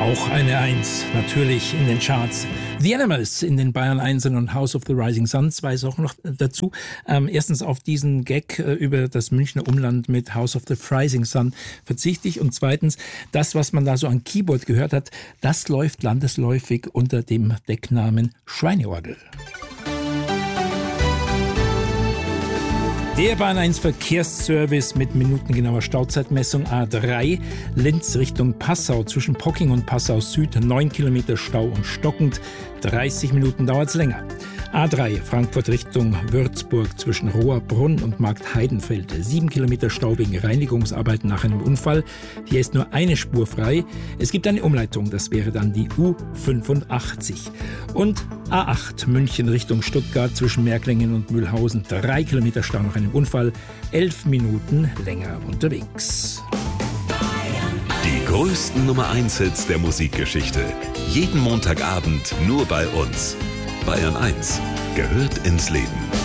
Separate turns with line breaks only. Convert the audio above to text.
Auch eine Eins, natürlich in den Charts. The Animals in den Bayern 1 und House of the Rising Sun, zwei Sachen noch dazu. Erstens auf diesen Gag über das Münchner Umland mit House of the Rising Sun verzichte ich. Und zweitens, das, was man da so an Keyboard gehört hat, das läuft landesläufig unter dem Decknamen Schweineorgel. Der Bahn 1 Verkehrsservice mit minutengenauer Stauzeitmessung A3 Linz Richtung Passau zwischen Pocking und Passau Süd 9 Kilometer Stau und stockend, 30 Minuten dauert's länger. A3 Frankfurt Richtung Würzburg zwischen Rohrbrunn und Markt Heidenfeld 7 Kilometer Stau wegen Reinigungsarbeiten nach einem Unfall. Hier ist nur eine Spur frei. Es gibt eine Umleitung, das wäre dann die U85. Und A8 München Richtung Stuttgart zwischen Märklingen und Mühlhausen 3 Kilometer Stau nach einem Unfall, 11 Minuten länger unterwegs.
Die größten Nummer 1 Hits der Musikgeschichte. Jeden Montagabend nur bei uns. Bayern 1 gehört ins Leben.